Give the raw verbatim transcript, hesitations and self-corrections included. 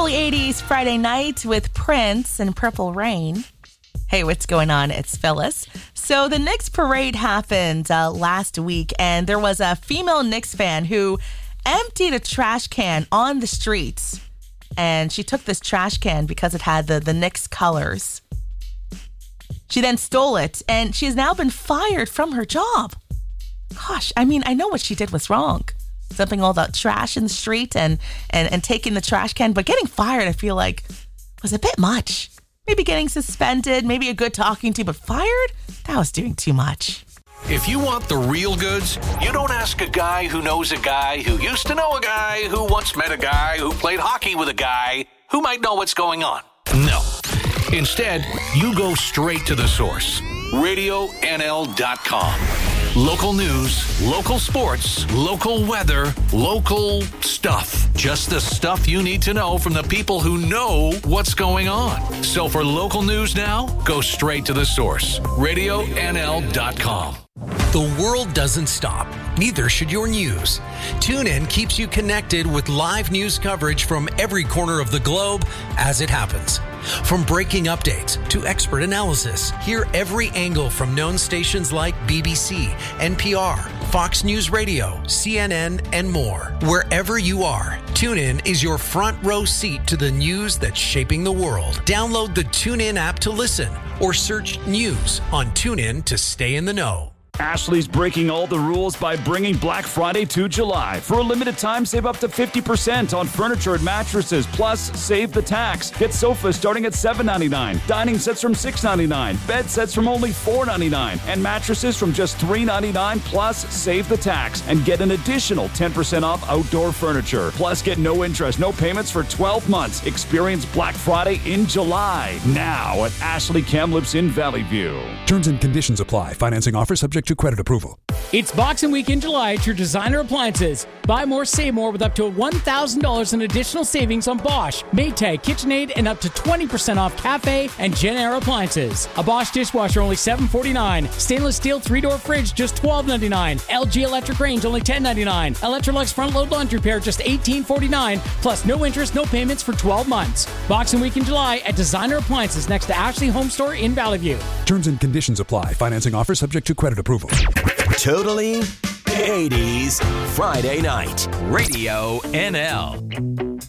Totally eighties Friday night with Prince and Purple Rain. Hey, what's going on? It's Phyllis. So the Knicks parade happened uh, last week, and there was a female Knicks fan who emptied a trash can on the streets. And she took this trash can because it had the, the Knicks colors. She then stole it, and she has now been fired from her job. Gosh, I mean, I know what she did was wrong. Dumping all the trash in the street and, and, and taking the trash can. But getting fired, I feel like, was a bit much. Maybe getting suspended, maybe a good talking to, but fired? That was doing too much. If you want the real goods, you don't ask a guy who knows a guy who used to know a guy who once met a guy who played hockey with a guy who might know what's going on. No. Instead, you go straight to the source. radio N L dot com. Local news, local sports, local weather, local stuff. Just the stuff you need to know from the people who know what's going on. So for local news now, go straight to the source. radio N L dot com. The world doesn't stop. Neither should your news. TuneIn keeps you connected with live news coverage from every corner of the globe as it happens. From breaking updates to expert analysis, hear every angle from known stations like B B C, N P R, Fox News Radio, C N N, and more. Wherever you are, TuneIn is your front row seat to the news that's shaping the world. Download the TuneIn app to listen or search news on TuneIn to stay in the know. Ashley's breaking all the rules by bringing Black Friday to July. For a limited time, save up to fifty percent on furniture and mattresses, plus save the tax. Get sofas starting at seven ninety-nine, dining sets from six ninety-nine, bed sets from only four ninety-nine, and mattresses from just three ninety-nine, plus save the tax and get an additional ten percent off outdoor furniture. Plus, get no interest, no payments for twelve months. Experience Black Friday in July, now at Ashley Kamloops in Valley View. Terms and conditions apply. Financing offer subject to credit approval. It's Boxing Week in July at your Designer Appliances. Buy more, save more with up to one thousand dollars in additional savings on Bosch, Maytag, KitchenAid, and up to twenty percent off Cafe and Genair appliances. A Bosch dishwasher only seven forty-nine. Stainless steel three-door fridge just twelve ninety-nine. L G electric range only ten ninety-nine. Electrolux front load laundry pair just eighteen forty-nine. Plus no interest, no payments for twelve months. Boxing Week in July at Designer Appliances next to Ashley Home Store in Valley View. Terms and conditions apply. Financing offer subject to credit approval. Totally eighties Friday night. Radio N L.